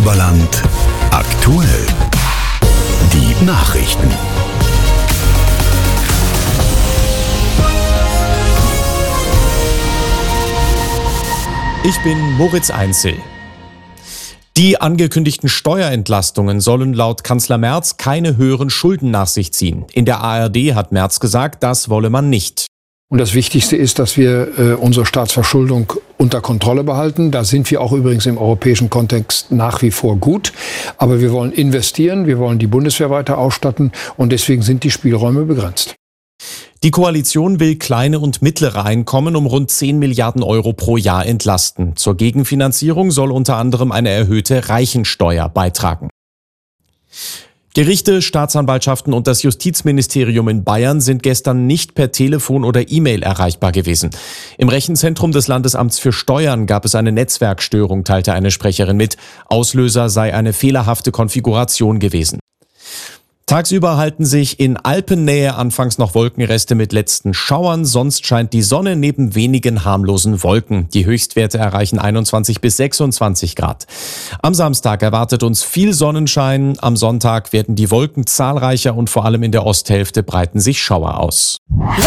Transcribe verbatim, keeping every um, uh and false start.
Oberland aktuell. Die Nachrichten. Ich bin Moritz Einzel. Die angekündigten Steuerentlastungen sollen laut Kanzler Merz keine höheren Schulden nach sich ziehen. In der A R D hat Merz gesagt, das wolle man nicht. Und das Wichtigste ist, dass wir äh, unsere Staatsverschuldung unter Kontrolle behalten. Da sind wir auch übrigens im europäischen Kontext nach wie vor gut. Aber wir wollen investieren, wir wollen die Bundeswehr weiter ausstatten und deswegen sind die Spielräume begrenzt. Die Koalition will kleine und mittlere Einkommen um rund zehn Milliarden Euro pro Jahr entlasten. Zur Gegenfinanzierung soll unter anderem eine erhöhte Reichensteuer beitragen. Gerichte, Staatsanwaltschaften und das Justizministerium in Bayern sind gestern nicht per Telefon oder E-Mail erreichbar gewesen. Im Rechenzentrum des Landesamts für Steuern gab es eine Netzwerkstörung, teilte eine Sprecherin mit. Auslöser sei eine fehlerhafte Konfiguration gewesen. Tagsüber halten sich in Alpennähe anfangs noch Wolkenreste mit letzten Schauern, sonst scheint die Sonne neben wenigen harmlosen Wolken. Die Höchstwerte erreichen einundzwanzig bis sechsundzwanzig Grad. Am Samstag erwartet uns viel Sonnenschein, am Sonntag werden die Wolken zahlreicher und vor allem in der Osthälfte breiten sich Schauer aus.